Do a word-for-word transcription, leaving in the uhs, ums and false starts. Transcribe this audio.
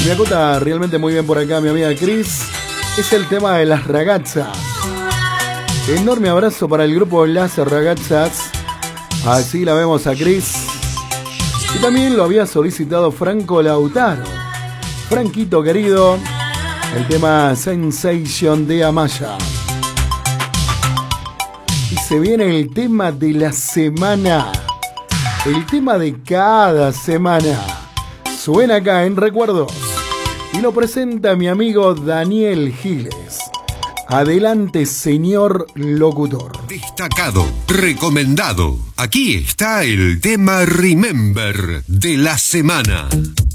Me acota realmente muy bien por acá mi amiga Cris. Es el tema de las ragazzas. Enorme abrazo para el grupo Las Ragazzas. Así la vemos a Cris. Y también lo había solicitado Franco Lautaro. Franquito querido, el tema Sensation de Amaya. Y se viene el tema de la semana. El tema de cada semana. Suena acá en Recuerdos. Y lo presenta mi amigo Daniel Giles. Adelante, señor locutor. Destacado, recomendado. Aquí está el tema Remember de la semana.